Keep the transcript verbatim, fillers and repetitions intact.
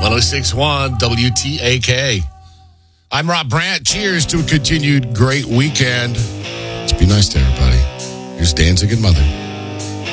oh six point one W T A K. I'm Rob Brandt. Cheers to a continued great weekend. Let's be nice to everybody. Here's Danzig and Mother.